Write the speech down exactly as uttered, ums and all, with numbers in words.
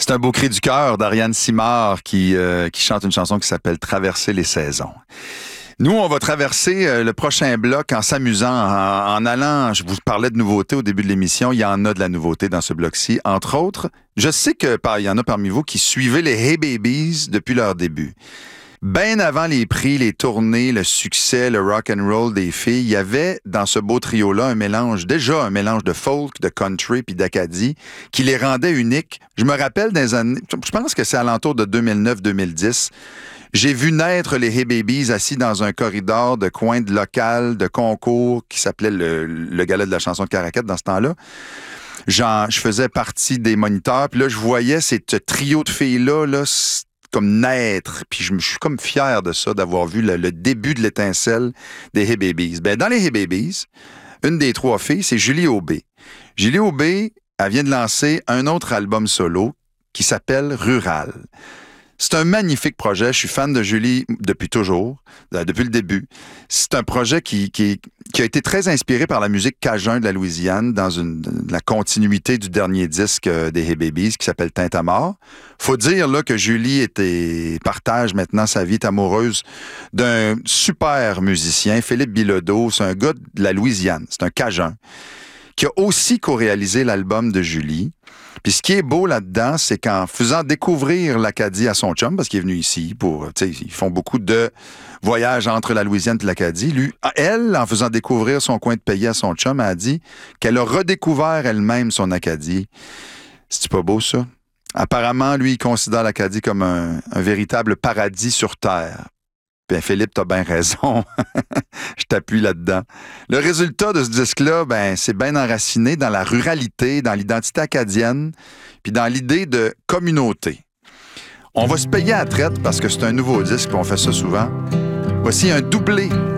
C'est un beau cri du cœur d'Ariane Simard qui, euh, qui chante une chanson qui s'appelle « Traverser les saisons ». Nous, on va traverser euh, le prochain bloc en s'amusant, en, en allant... Je vous parlais de nouveautés au début de l'émission. Il y en a de la nouveauté dans ce bloc-ci. Entre autres, je sais qu'il y en a parmi vous qui suivaient les Hey Babies depuis leur début. Bien avant les prix, les tournées, le succès, le rock and roll des filles, il y avait dans ce beau trio-là un mélange, déjà un mélange de folk, de country puis d'Acadie qui les rendait uniques. Je me rappelle des années, je pense que c'est alentour de deux mille neuf deux mille dix. J'ai vu naître les Hey Babies assis dans un corridor de coin de local, de concours qui s'appelait le, le gala de la chanson de Caraquette dans ce temps-là. Genre, je faisais partie des moniteurs, puis là, je voyais ce trio de filles-là, là, comme naître, puis je, je suis comme fier de ça, d'avoir vu le, le début de l'étincelle des Hey Babies. Ben, dans les Hey Babies, une des trois filles, c'est Julie Aubé. Julie Aubé, elle vient de lancer un autre album solo qui s'appelle Rural. C'est un magnifique projet. Je suis fan de Julie depuis toujours, depuis le début. C'est un projet qui, qui, qui a été très inspiré par la musique cajun de la Louisiane dans une, la continuité du dernier disque des Hey Babies qui s'appelle Tintamarre. Faut dire là que Julie était, partage maintenant sa vie amoureuse d'un super musicien, Philippe Bilodeau. C'est un gars de la Louisiane. C'est un cajun qui a aussi co-réalisé l'album de Julie. Puis ce qui est beau là-dedans, c'est qu'en faisant découvrir l'Acadie à son chum, parce qu'il est venu ici pour, tu sais, ils font beaucoup de voyages entre la Louisiane et l'Acadie, lui, elle, en faisant découvrir son coin de pays à son chum, elle a dit qu'elle a redécouvert elle-même son Acadie. C'est-tu pas beau, ça? Apparemment, lui, il considère l'Acadie comme un, un véritable paradis sur Terre. Bien, Philippe, t'as bien raison. Je t'appuie là-dedans. Le résultat de ce disque-là, ben, c'est bien enraciné dans la ruralité, dans l'identité acadienne, puis dans l'idée de communauté. On va se payer à la traite parce que c'est un nouveau disque, puis on fait ça souvent. Voici un doublé